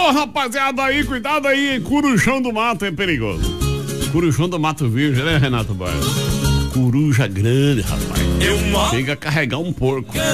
Ô, rapaziada aí, cuidado aí, coruchão do mato é perigoso. Coruchão do mato virgem, né, Renato Barros? Coruja grande, rapaz. Chega a carregar um porco.